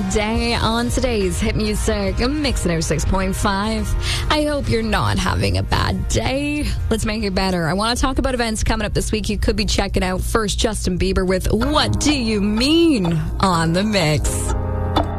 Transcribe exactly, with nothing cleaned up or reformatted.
bad day on today's Hit Music Mix oh six point five. I hope you're not having a bad day. Let's make it better. I want to talk about events coming up this week you could be checking out. First, Justin Bieber with What Do You Mean on the Mix.